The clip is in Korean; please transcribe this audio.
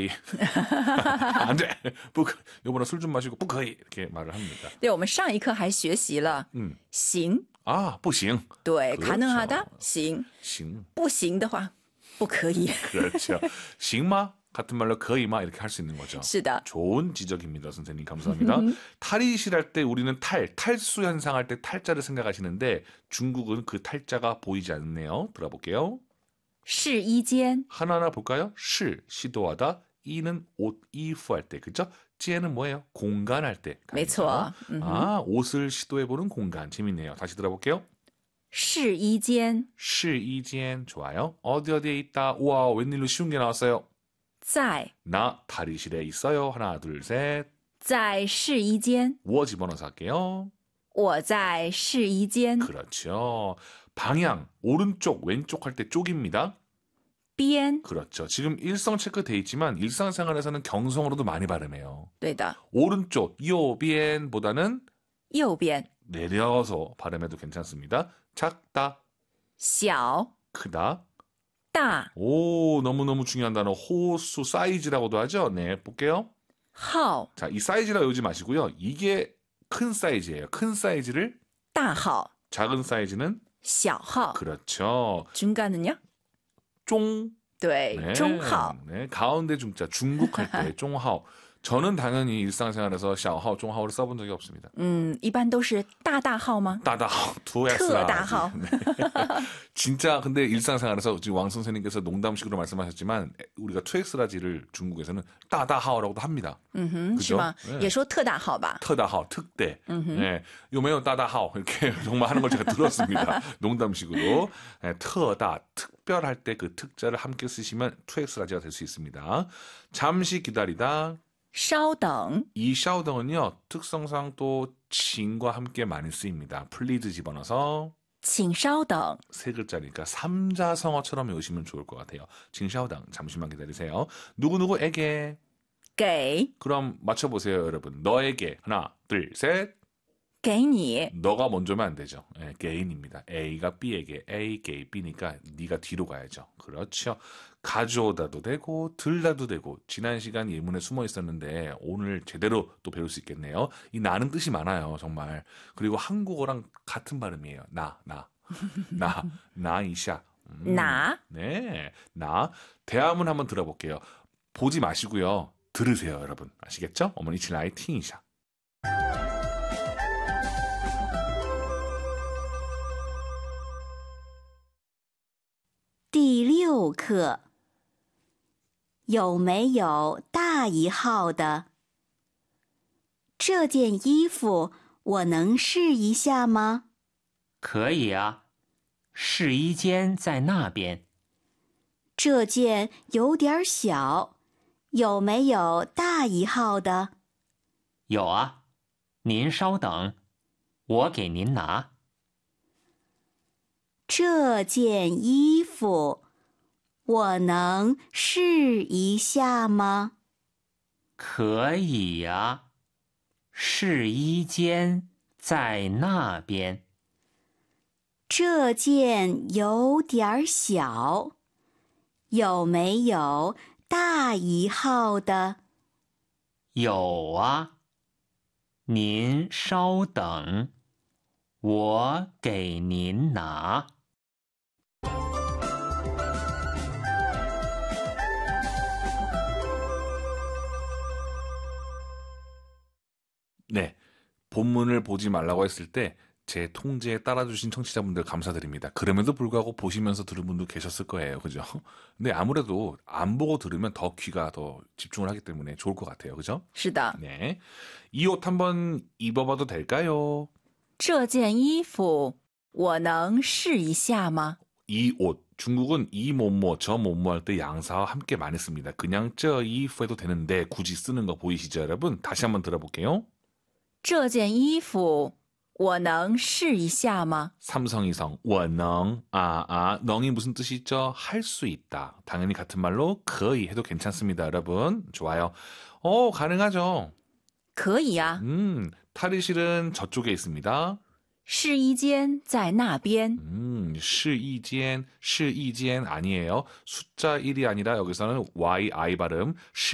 不可以. 안 돼. 요번에 술 좀 마시고 不可以 이렇게 말을 합니다. 对，我们上一课还学习了行 아, 不行. 对 그렇죠. 가능하다 行行不行的话不可以 그렇죠. 行吗? 같은 말로 거의마 이렇게 할 수 있는 거죠. 是的 좋은 지적입니다. 선생님 감사합니다. 탈의실할 때 우리는 탈수 현상 할 때 탈자를 생각하시는데 중국은 그 탈자가 보이지 않네요. 들어볼게요. 试衣间 하나하나 볼까요? 시도하다. 이는 옷, 이후 할 때. 그죠? 찌에는 뭐예요? 공간 할 때. 没错 아, 옷을 시도해보는 공간. 재밌네요. 다시 들어볼게요. 试衣间 시이지엔 좋아요. 어디에 있다. 우와, 웬일로 쉬운 게 나왔어요. 在 나 탈의실에 있어요. 하나, 둘, 셋. 在试衣间 우어 집어넣어서 할게요. 我在试衣间 그렇죠. 방향, 오른쪽, 왼쪽 할 때 쪽입니다. 边 그렇죠. 지금 일성 체크돼 있지만 일상생활에서는 경성으로도 많이 발음해요. 对的 오른쪽, 요비엔보다는 右边 내려서 발음해도 괜찮습니다. 작다, 小 크다. 大 오, 너무너무 중요한 단어 호수 사이즈라고도 하죠. 네, 볼게요. 号 자, 이 사이즈라고 외우지 마시고요. 이게 큰 사이즈예요. 큰 사이즈를 大号 작은 사이즈는 小号 그렇죠. 중간은요? 쫑. 对 네, 中号 네, 가운데 중자 중국 할 때 쫑하오. 저는 당연히 일상생활에서 샤오하오, 쫑하오를 써본 적이 없습니다. 一般都是大大号吗 따다하오, 두야스라. 特大号 진짜 근데 일상생활에서 지금 왕 선생님께서 농담식으로 말씀하셨지만 우리가 2X라지를 중국에서는 따다하오라고도 합니다. 是 그죠? 吗 네. 也说特大号吧特大号, 특대. 네, 요매요 따다하오 이렇게 정말 하는 걸 제가 들었습니다. 농담식으로. 네,特大, 특별할 때 그 특자를 함께 쓰시면 2X라지가 될 수 있습니다. 잠시 기다리다. 稍等 이 샤오덩은요, 특성상 또 칭과 함께 많이 쓰입니다. 플리즈 집어넣어서 请稍等 세 글자니까 삼자성어처럼 외우시면 좋을 것 같아요. 칭샤오당 잠시만 기다리세요. 누구누구에게 给 그럼 맞춰보세요 여러분. 너에게 하나 둘 셋. 给你 너가 먼저면 안 되죠. 네, 개인입니다. A가 B에게 A, 게 B니까 네가 뒤로 가야죠. 그렇죠. 가져오다도 되고 들다도 되고 지난 시간 예문에 숨어 있었는데 오늘 제대로 또 배울 수 있겠네요. 이 나는 뜻이 많아요. 정말. 그리고 한국어랑 같은 발음이에요. 나이샤. 나 네, 나. 대화문 한번 들어볼게요. 보지 마시고요. 들으세요, 여러분. 아시겠죠? 어머니 칠라이 팅이샤. 第6课，有没有大一号的？这件衣服我能试一下吗？ 可以啊，试衣间在那边。 这件有点小，有没有大一号的？ 有啊，您稍等，我给您拿。 这件衣服我能试一下吗？ 可以呀，试衣间在那边。 这件有点小，有没有大一号的？ 有啊，您稍等，我给您拿。 네, 본문을 보지 말라고 했을 때 제 통제에 따라주신 청취자분들 감사드립니다. 그럼에도 불구하고 보시면서 들은 분도 계셨을 거예요. 그죠? 근데 아무래도 안 보고 들으면 더 귀가 더 집중을 하기 때문에 좋을 것 같아요. 그죠? 是的 네, 이 옷 한번 입어봐도 될까요? 这件衣服我能试一下吗 이 옷, 중국은 이 뭐뭐 저 뭐뭐 할 때 양사와 함께 많이 씁니다. 그냥 저 이프해도 되는데 굳이 쓰는 거 보이시죠 여러분? 다시 한번 들어볼게요. 这件衣服我能试一下吗 삼성이성, 원능, 능이 무슨 뜻이죠? 할 수 있다. 당연히 같은 말로 거의 해도 괜찮습니다, 여러분. 좋아요. 가능하죠. 可以啊 탈의실은 저쪽에 있습니다. 试衣间在那边 시이지엔 아니에요. 숫자 1이 아니라 여기서는 YI 발음,